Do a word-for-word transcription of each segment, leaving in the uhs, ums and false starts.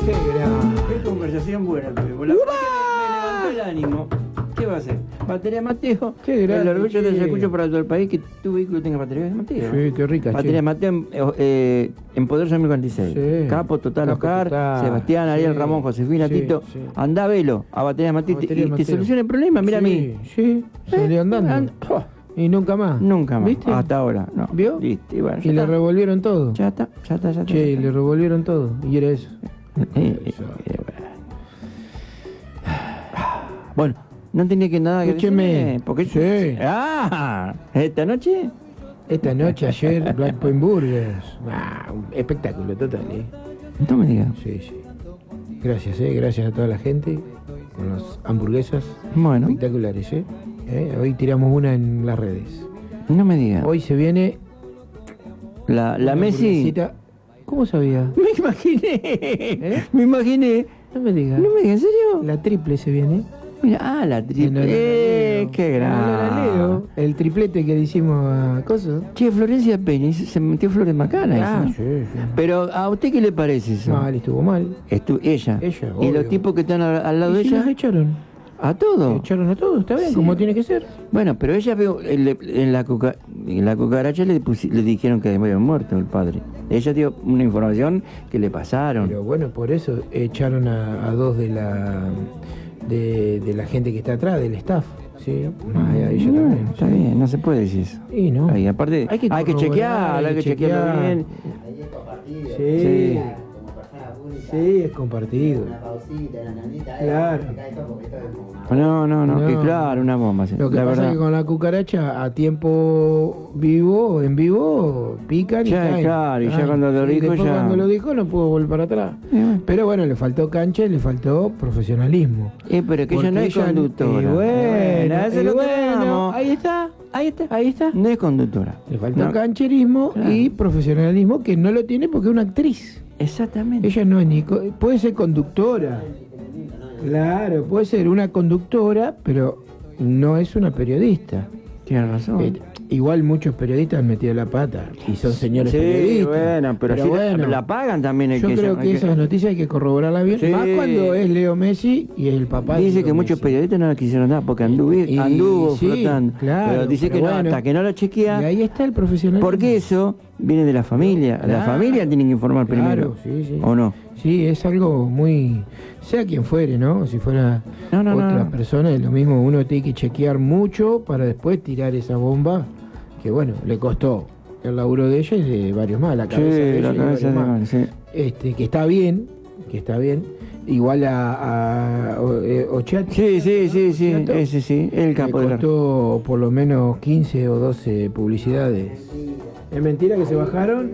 Qué grande. Qué conversación buena, Pepe. Por la verdad que me, me levantó el ánimo. ¿Qué va a hacer? Batería Mateo. Qué grande, El orgullo de che. escucho para todo el país que tu vehículo tenga batería de Mateo. Sí, qué rica, Batería che. Mateo eh, en Poder dos mil cuarenta y seis. Sí. Capo, Total, Capo Oscar, Total. Sebastián, Ariel, Sí. Ramón, Josefina, Sí, Tito. sí. Andá, velo a Batería Mateo y te- Batería y te Mateo. soluciona el problema. Mira a mí. Sí, sí, salió andando. And- oh, Y nunca más. nunca más. ¿Viste? Hasta ahora. No. ¿Vio? Listo. Y bueno, ya Y le está. revolvieron todo. Ya está, ya está, ya está. Che, ya le está. revolvieron todo. Y era eso. Eh, eh, eh, bueno. Bueno, no tenía que nada que Escúcheme. decirme, porque Sí. Ah, esta noche. Esta noche, ayer, Black Point Burgers. Ah, un espectáculo total, ¿eh? No me digas. Sí, sí. Gracias, ¿eh? Gracias a toda la gente con las hamburguesas Bueno, espectaculares, ¿eh? ¿Eh? Hoy tiramos una en las redes. no me digas. Hoy se viene La, la una Messi. hamburguesita. ¿Cómo sabía? Me imaginé. ¿Eh? Me imaginé. No me digas. No me digas, ¿en serio? La triple se viene. Mira, ah, la En triple. honor a Eh, Leo. qué En honor a grande. Leo, el triplete que le hicimos a Coso. Che, Florencia Peña se metió flores macanas. Ah, ¿no? sí, sí. Pero, ¿a usted qué le parece eso? Mal, estuvo mal. Estu- ella. Ella, Y obvio. los tipos que están al, al lado ¿Y de si ella. nos echaron? A todo. Echaron a todos, está bien, Sí. como tiene que ser. Bueno, pero ella veo, en, le- en la, cuca- en la cucaracha le, pusi- le dijeron que había muerto el padre. Ella dio una información que le pasaron. Pero bueno, por eso echaron a, a dos de la de, de la gente que está atrás, del staff. Sí, más a ella Bueno, también. está sí. bien, no se puede decir eso. Y no. Ahí, aparte, hay que, corroborar, chequear, hay que chequearlo chequear. bien. Sí, Sí. sí, es compartido. Claro. No, no, no, que No. claro, una bomba. Sí. Lo que la pasa verdad. es que con la cucaracha a tiempo vivo, en vivo, pican y Ya, caen. claro, y ya Caen. cuando lo Sí, dijo después ya- cuando lo dijo no pudo volver para atrás. Y bueno. Pero bueno, le faltó cancha y le faltó profesionalismo. Eh, pero que ella Porque no es ella- conductora. Y bueno, eso y lo bueno, tenemos. ahí está, ahí está, ahí está. No es conductora. Le faltó No. cancherismo Claro. y profesionalismo que no lo tiene porque es una actriz. Exactamente. Ella no es ni... co- puede ser conductora. Claro, puede ser una conductora, pero no es una periodista. Tiene razón. Eh, igual muchos periodistas han metido la pata y son señores sí, periodistas. bueno, pero, si la- bueno, la pagan también. el yo que creo ella- que el esas noticias hay que corroborarlas bien, Sí. más cuando es Leo Messi y es el papá de Dice Leo que muchos Messi. periodistas no la quisieron dar porque anduvo, Y- anduvo sí, flotando. claro, pero dice pero que no, bueno. hasta que no lo Y chequea. ahí está el profesionalismo. Porque eso viene de la familia. La Claro. familia tiene que informar Claro, primero. sí, sí. ¿O no? Sí, es algo muy... Sea quien fuere, ¿no? Si fuera No, no, no, otra no. persona, es lo mismo. Uno tiene que chequear mucho para después tirar esa bomba que, bueno, le costó el laburo de ella y de varios más. La Sí, cabeza de ella la y cabeza de varios más. mal, sí. Este, que está bien, que está bien. Igual a, a o- eh, Occhiato. Sí, sí, sí, sí, Occhiato, ese sí, el le capo de la... costó por lo menos quince o doce publicidades. ¿Es mentira que se bajaron?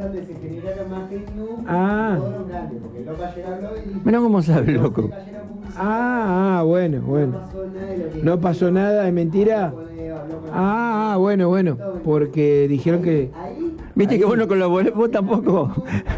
Ah. Mirá cómo sabe, loco. Ah, ah, bueno, bueno. No pasó nada, ¿es mentira? Ah, ah, bueno, bueno. Porque dijeron que... Viste que bueno con los boletos, vos tampoco.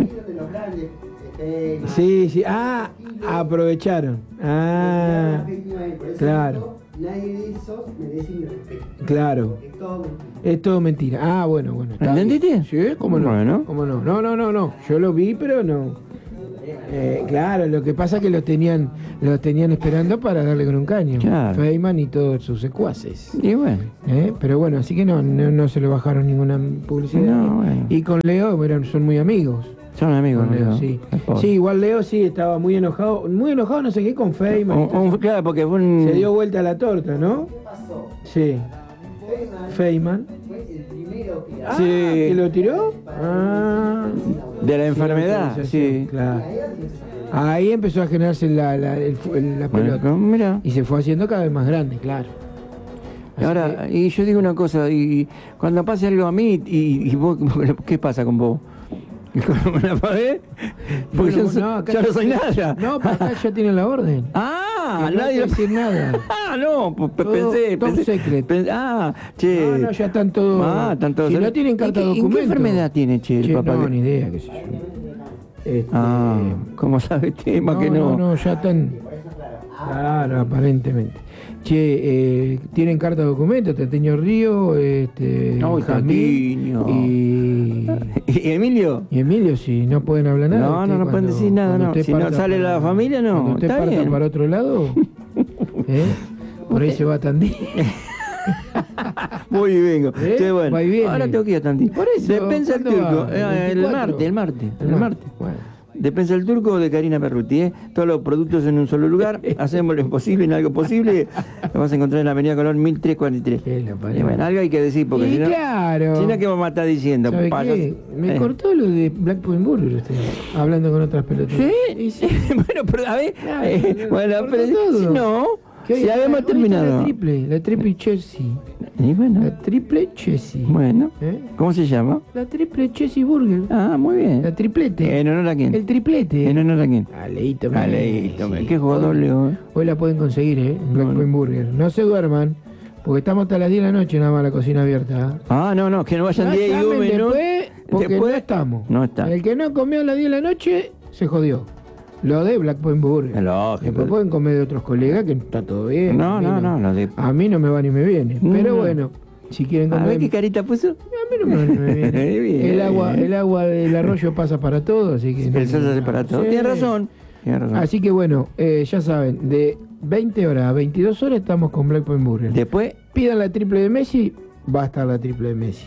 Sí, sí. Ah, aprovecharon. Ah, claro. Nadie de esos merece mi respeto. Claro. Es todo mentira. Es todo mentira. Ah, bueno, bueno. está bien. ¿Entendiste? Sí, cómo no. Bueno. ¿Cómo no? No, no, no, no. Yo lo vi, pero no. Eh, claro, lo que pasa es que los tenían, los tenían esperando para darle con un caño. Claro. Feynman y todos sus secuaces. Y bueno. ¿Eh? Pero bueno, así que no, no, no se le bajaron ninguna publicidad. No, bueno. Y con Leo eran, son muy amigos. Son amigos, Con Leo, ¿no? sí. Es pobre. Sí, igual Leo sí estaba muy enojado. Muy enojado, no sé qué, con Feynman. Un- un- claro, porque fue un... Se dio vuelta a la torta, ¿no? ¿Qué pasó? Sí. Feynman Feynman. fue el primero que Ah, Sí. ¿que lo tiró? Ah. De la enfermedad, sí. Claro. Ahí empezó a generarse la, la, el fu- el- la Bueno, pelota. mira. Y se fue haciendo cada vez más grande, claro. Así Ahora, y yo digo una cosa, y cuando pase algo a mí, y, y vos, ¿qué pasa con vos? ¿Con la pared? Porque Bueno, yo, so- no, acá yo no ya- soy nada. No, pero acá ya tienen la orden. Ah, Que no hay nadie que lo... decir nada. Ah, no, pues pe- Todo pensé, top pensé, secret. pen- ah, che. No, no, ya están todos. Ah, están todos. Si no tienen ¿En carta qué- de ¿En qué documento. enfermedad tiene, che, el Che, papá? no, que- ni idea, qué sé yo. Este, Ah, ¿cómo sabe tema no, que no? no, no, ya están. Claro, aparentemente. Che, eh, tienen carta de documento, Tateño Río, este, No, Jazmín Tateño. y, ¿Y Emilio? y Emilio, si no pueden hablar nada. No, no, usted no pueden cuando- decir nada, cuando no. usted Si no parta sale la familia, no. Cuando usted Está parta bien. para otro lado, ¿eh? Por ahí se va a Tandil. Voy y vengo. ¿Eh? Qué bueno. Va y viene. Ahora tengo que ir a Tandil. Por eso, Despensa el ¿cuándo turco. va? Eh, el ¿veinticuatro? martes, el martes. El Ah, martes. Bueno. Despensa el turco de Karina Perruti, ¿eh? Todos los productos en un solo lugar. Hacemos lo imposible en algo posible. Lo vas a encontrar en la Avenida Colón mil trescientos cuarenta y tres. Qué la parió. Y bueno, algo hay que decir porque Y si no. claro. Si no, ¿qué vamos a estar diciendo? ¿Sabe Payas- qué? Me eh. cortó lo de Black Point Burger usted, hablando con otras pelotas. ¿Sí? bueno, pero a ver. Claro, eh, claro, bueno, cortó pero. todo. No. Que hoy Si está- habíamos hoy está terminado. La triple, la triple Chelsea. Y bueno. La triple Chelsea. Bueno. ¿Eh? ¿Cómo se llama? La triple Chelsea Burger. Ah, muy bien. La triplete. ¿En honor a quién? El triplete. ¿En honor a quién? Aleito, Aleito, qué jugador, hoy, Leo. ¿eh? hoy la pueden conseguir, ¿eh? En Black Bueno. Point Burger. No se duerman, porque estamos hasta las diez de la noche nada más la cocina abierta. Ah, no, no, que no vayan No diez y un llamen minutos. después, porque Después- no estamos. No está. El que no comió a las diez de la noche, se jodió. Lo de Black Point Burger. Es lógico. Después pueden comer de otros colegas, que está todo bien. No, A mí no, no, lo de- A mí no me va ni me viene. No, Pero no. bueno, si quieren A comer... ver qué carita puso. A mí no me va ni me viene. Bien. el, agua, el agua del arroyo pasa para todo, así que... no- El sol se para todo. Sí. Tiene razón. Tiene razón. Así que bueno, eh, ya saben, de veinte horas a veintidós horas estamos con Black Point Burger. Después, Pidan la triple de Messi, va a estar la triple de Messi.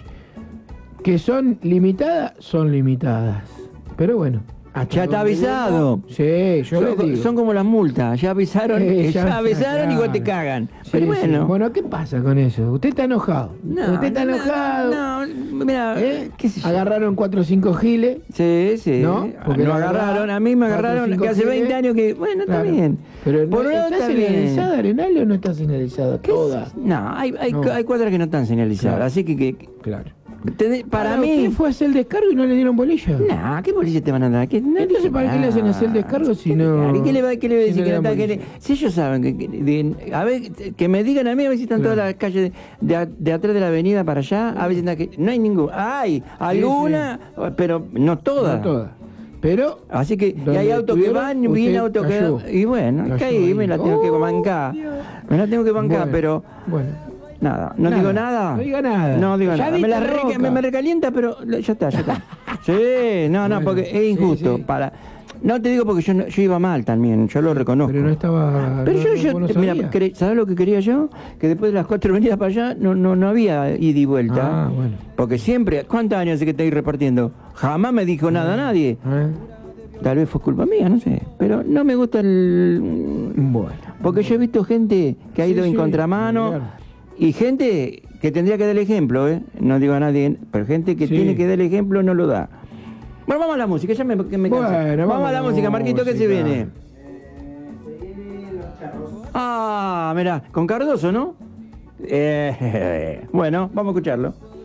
Que son limitadas, son limitadas. Pero bueno. hasta ya está donde avisado. llego- Sí, yo les son, digo. son como las multas. Ya avisaron, Eh, eh, ya- ya, avisaron ya, igual te claro. cagan. Sí, Pero sí. bueno. Bueno, ¿qué pasa con eso? Usted está enojado. No, Usted está no, enojado. No, no, mira, ¿Eh? qué sé yo. Agarraron cuatro o cinco giles. Sí, sí. ¿No? Porque Lo la verdad, agarraron, a mí me cuatro, agarraron cinco que hace giles. veinte años que, bueno, está Claro. bien. Pero Por no, un lado ¿está está bien. señalizada Arenal o no está señalizada? ¿Qué Toda. es? No, hay, hay, No. hay cuadras que no están señalizadas, Claro. así que, que Claro. te- para Ahora, mí... ¿usted fue a hacer el descargo y no le dieron bolilla? Nah, ¿qué policía te van a dar? ¿Qué, no Entonces, dice ¿para qué le hacen hacer el descargo si no- ¿Y qué le va, qué le va a si decir no que le no dan está? que bolilla? le- si ellos saben que, que- de- a ver, que me digan a mí a ver si están Claro. todas las calles de, de a- de atrás de la avenida para allá, a ver si están que no hay ninguna. Hay alguna, pero no todas. No todas. Pero. Así que y Donde hay autos que estuvieron, van, usted viene autos que cayó. y bueno, Cayó caí, ahí. me la tengo que Oh, bancar. Dios. Me la tengo que bancar, Bueno, pero Bueno. nada, no Nada. digo nada. No diga nada. No digo Ya nada. Me, diste la la reca- boca. me, me recalienta, pero ya está, ya está. Sí, no, no, Bueno, porque es sí, injusto. sí. Para, no te digo porque yo, no- yo iba mal también, yo lo reconozco. Pero no estaba. Pero no- yo, no- yo vos no mira, sabías. cre- ¿sabes lo que quería yo? Que después de las cuatro venidas para allá no, no, no había ida y vuelta. Ah, bueno. Porque siempre, ¿cuántos años hace que estoy repartiendo? Jamás me dijo nada nadie. ¿Eh? Tal vez fue culpa mía, no sé. Pero no me gusta el... Bueno. Porque yo he visto gente que ha Sí, ido en sí, contramano claro. y gente que tendría que dar el ejemplo, ¿eh? No digo a nadie, pero gente que Sí. tiene que dar el ejemplo no lo da. Bueno, vamos a la música, ya me, que me canso. Bueno, vamos, a la música, Marquito, ¿qué se música. viene? Se vienen los charros. Ah, mirá, con Cardoso, ¿no? Eh, bueno, vamos a escucharlo.